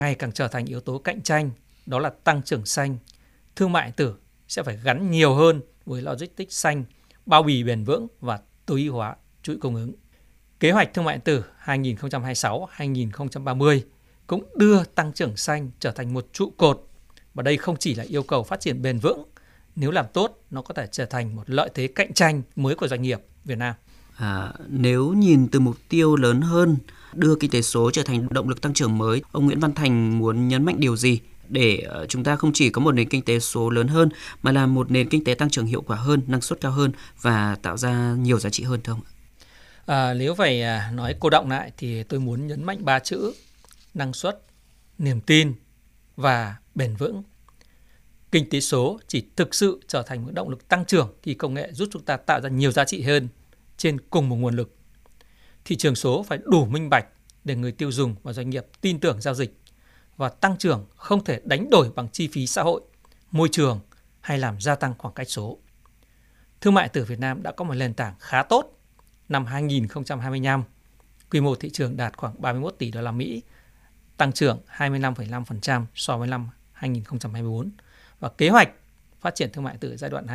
ngày càng trở thành yếu tố cạnh tranh, đó là tăng trưởng xanh. Thương mại điện tử sẽ phải gắn nhiều hơn với logistics xanh, bao bì bền vững và tối ưu hóa chuỗi cung ứng. Kế hoạch thương mại điện tử 2026-2030 cũng đưa tăng trưởng xanh trở thành một trụ cột, và đây không chỉ là yêu cầu phát triển bền vững, nếu làm tốt nó có thể trở thành một lợi thế cạnh tranh mới của doanh nghiệp Việt Nam. Nếu nhìn từ mục tiêu lớn hơn, đưa kinh tế số trở thành động lực tăng trưởng mới, ông Nguyễn Văn Thành muốn nhấn mạnh điều gì để chúng ta không chỉ có một nền kinh tế số lớn hơn mà là một nền kinh tế tăng trưởng hiệu quả hơn, năng suất cao hơn và tạo ra nhiều giá trị hơn thưa ông? Nếu phải nói cô đọng lại thì tôi muốn nhấn mạnh 3 chữ: năng suất, niềm tin và bền vững. Kinh tế số chỉ thực sự trở thành một động lực tăng trưởng khi công nghệ giúp chúng ta tạo ra nhiều giá trị hơn trên cùng một nguồn lực. Thị trường số phải đủ minh bạch để người tiêu dùng và doanh nghiệp tin tưởng giao dịch, và tăng trưởng không thể đánh đổi bằng chi phí xã hội, môi trường hay làm gia tăng khoảng cách số. Thương mại điện tử Việt Nam đã có một nền tảng khá tốt. Năm 2025, quy mô thị trường đạt khoảng 31 tỷ đô la Mỹ, tăng trưởng 25,5% so với năm 2024, và kế hoạch phát triển thương mại điện tử giai đoạn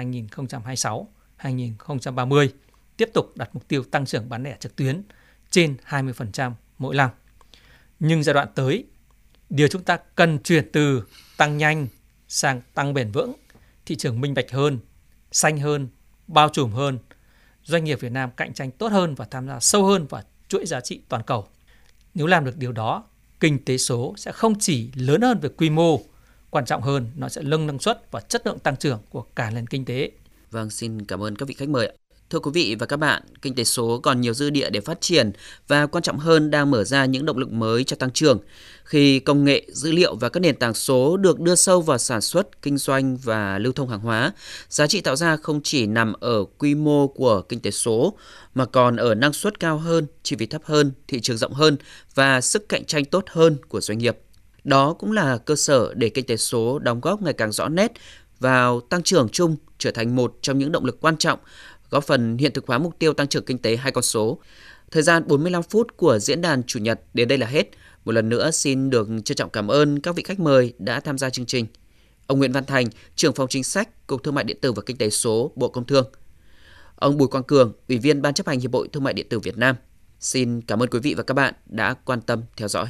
2026-2030 tiếp tục đặt mục tiêu tăng trưởng bán lẻ trực tuyến trên 20% mỗi năm. Nhưng giai đoạn tới, điều chúng ta cần chuyển từ tăng nhanh sang tăng bền vững, thị trường minh bạch hơn, xanh hơn, bao trùm hơn, doanh nghiệp Việt Nam cạnh tranh tốt hơn và tham gia sâu hơn vào chuỗi giá trị toàn cầu. Nếu làm được điều đó, kinh tế số sẽ không chỉ lớn hơn về quy mô, quan trọng hơn nó sẽ nâng năng suất và chất lượng tăng trưởng của cả nền kinh tế. Vâng, xin cảm ơn các vị khách mời. Thưa quý vị và các bạn, kinh tế số còn nhiều dư địa để phát triển và quan trọng hơn đang mở ra những động lực mới cho tăng trưởng. Khi công nghệ, dữ liệu và các nền tảng số được đưa sâu vào sản xuất, kinh doanh và lưu thông hàng hóa, giá trị tạo ra không chỉ nằm ở quy mô của kinh tế số mà còn ở năng suất cao hơn, chi phí thấp hơn, thị trường rộng hơn và sức cạnh tranh tốt hơn của doanh nghiệp. Đó cũng là cơ sở để kinh tế số đóng góp ngày càng rõ nét vào tăng trưởng chung, trở thành một trong những động lực quan trọng góp phần hiện thực hóa mục tiêu tăng trưởng kinh tế 2 con số. Thời gian 45 phút của diễn đàn Chủ nhật đến đây là hết. Một lần nữa xin được trân trọng cảm ơn các vị khách mời đã tham gia chương trình. Ông Nguyễn Văn Thành, trưởng phòng chính sách, Cục Thương mại điện tử và Kinh tế số, Bộ Công Thương. Ông Bùi Quang Cường, Ủy viên Ban chấp hành Hiệp hội Thương mại điện tử Việt Nam. Xin cảm ơn quý vị và các bạn đã quan tâm theo dõi.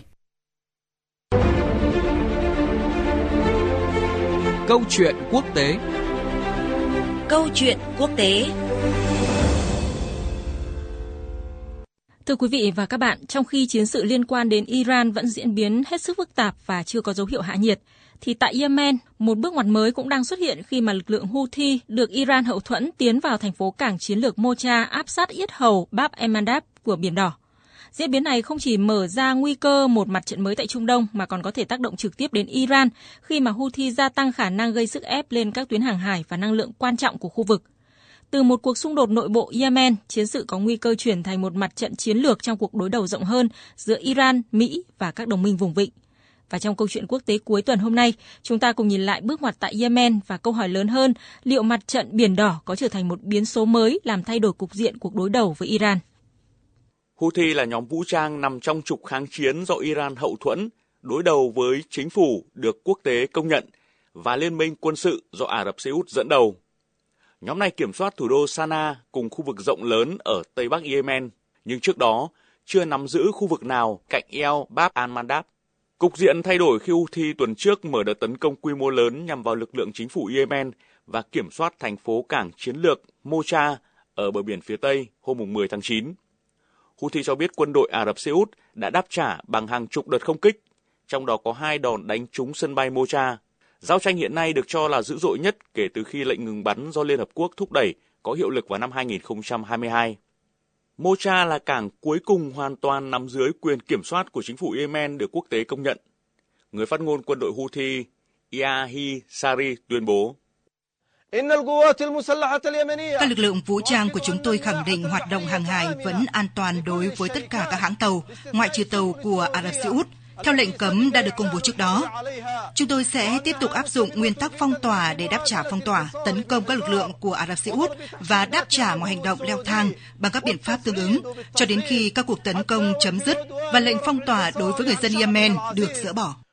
Câu chuyện quốc tế. Câu chuyện quốc tế. Thưa quý vị và các bạn, trong khi chiến sự liên quan đến Iran vẫn diễn biến hết sức phức tạp và chưa có dấu hiệu hạ nhiệt, thì tại Yemen, một bước ngoặt mới cũng đang xuất hiện khi mà lực lượng Houthi được Iran hậu thuẫn tiến vào thành phố cảng chiến lược Mocha áp sát yết hầu Bab el-Mandab của Biển Đỏ. Diễn biến này không chỉ mở ra nguy cơ một mặt trận mới tại Trung Đông mà còn có thể tác động trực tiếp đến Iran khi mà Houthi gia tăng khả năng gây sức ép lên các tuyến hàng hải và năng lượng quan trọng của khu vực. Từ một cuộc xung đột nội bộ Yemen, chiến sự có nguy cơ chuyển thành một mặt trận chiến lược trong cuộc đối đầu rộng hơn giữa Iran, Mỹ và các đồng minh vùng vịnh. Và trong câu chuyện quốc tế cuối tuần hôm nay, chúng ta cùng nhìn lại bước ngoặt tại Yemen và câu hỏi lớn hơn, liệu mặt trận Biển Đỏ có trở thành một biến số mới làm thay đổi cục diện cuộc đối đầu với Iran? Houthi là nhóm vũ trang nằm trong trục kháng chiến do Iran hậu thuẫn, đối đầu với chính phủ được quốc tế công nhận và liên minh quân sự do Ả Rập Xê Út dẫn đầu. Nhóm này kiểm soát thủ đô Sanaa cùng khu vực rộng lớn ở Tây Bắc Yemen, nhưng trước đó chưa nắm giữ khu vực nào cạnh eo Bab al-Mandab. Cục diện thay đổi khi Houthi tuần trước mở đợt tấn công quy mô lớn nhằm vào lực lượng chính phủ Yemen và kiểm soát thành phố cảng chiến lược Mocha ở bờ biển phía Tây hôm 10 tháng 9. Houthi cho biết quân đội Ả Rập Xê Út đã đáp trả bằng hàng chục đợt không kích, trong đó có 2 đòn đánh trúng sân bay Mocha. Giao tranh hiện nay được cho là dữ dội nhất kể từ khi lệnh ngừng bắn do Liên Hợp Quốc thúc đẩy có hiệu lực vào năm 2022. Mocha là cảng cuối cùng hoàn toàn nằm dưới quyền kiểm soát của chính phủ Yemen được quốc tế công nhận. Người phát ngôn quân đội Houthi Yahi Sari tuyên bố: Các lực lượng vũ trang của chúng tôi khẳng định hoạt động hàng hải vẫn an toàn đối với tất cả các hãng tàu, ngoại trừ tàu của Ả Rập Xê Út, theo lệnh cấm đã được công bố trước đó. Chúng tôi sẽ tiếp tục áp dụng nguyên tắc phong tỏa để đáp trả phong tỏa, tấn công các lực lượng của Ả Rập Xê Út và đáp trả mọi hành động leo thang bằng các biện pháp tương ứng, cho đến khi các cuộc tấn công chấm dứt và lệnh phong tỏa đối với người dân Yemen được dỡ bỏ.